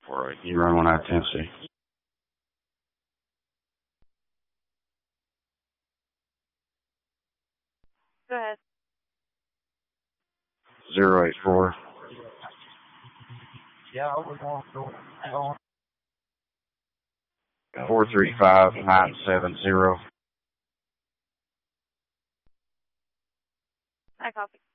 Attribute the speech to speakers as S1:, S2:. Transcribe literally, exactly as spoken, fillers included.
S1: All right, you run one out of Tennessee.
S2: Go ahead.
S1: Zero eight four.
S3: Yeah, I was on going.
S1: Four three five nine seven zero.
S2: I copy.